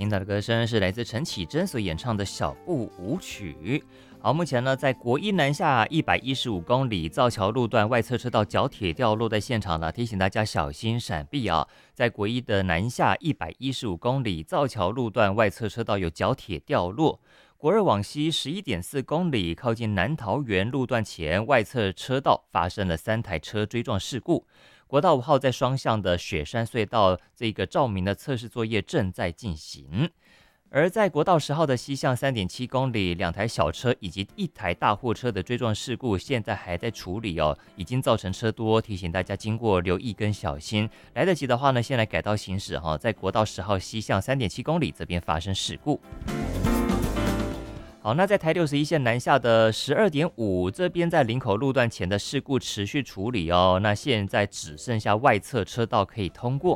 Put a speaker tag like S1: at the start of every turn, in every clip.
S1: 听到的歌声是来自陈绮贞所演唱的小步舞曲。好，目前呢，在国一南下115公里造桥路段外侧车道角铁掉落，在现场呢，提醒大家小心闪避啊。在国一的南下115公里造桥路段外侧车道有角铁掉落。国二往西11.4公里，靠近南桃园路段前外侧车道发生了3台车追撞事故。国道5号在双向的雪山隧道，这个照明的测试作业正在进行。而在国道10号的西向3.7公里，2台小车以及1台大货车的追撞事故，现在还在处理哦，已经造成车多，提醒大家经过留意跟小心。来得及的话呢，先来改道行驶哈，在国道10号西向3.7公里这边发生事故。好，那在台61线南下的12.5这边，在林口路段前的事故持续处理哦，那现在只剩下外侧车道可以通过。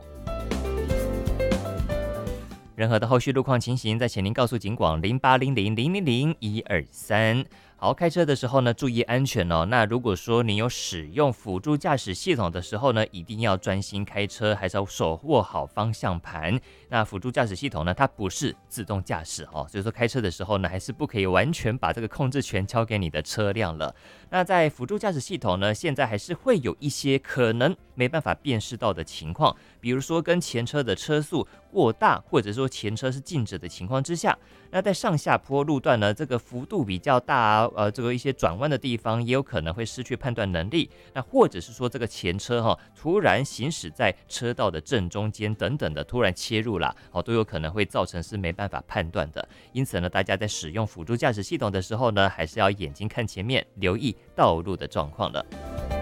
S1: 任何的后续路况情形，在前您告诉警广0800000123。好，开车的时候呢，注意安全哦。那如果说你有使用辅助驾驶系统的时候呢，一定要专心开车，还是要手握好方向盘。那辅助驾驶系统呢，它不是自动驾驶哦，所以说开车的时候呢，还是不可以完全把这个控制权交给你的车辆了。那在辅助驾驶系统呢，现在还是会有一些可能没办法辨识到的情况，比如说跟前车的车速过大，或者说前车是静止的情况之下，那在上下坡路段呢，这个幅度比较大这个一些转弯的地方也有可能会失去判断能力，那或者是说这个前车突然行驶在车道的正中间等等的突然切入啦，都有可能会造成是没办法判断的。因此呢，大家在使用辅助驾驶系统的时候呢，还是要眼睛看前面，留意道路的状况了。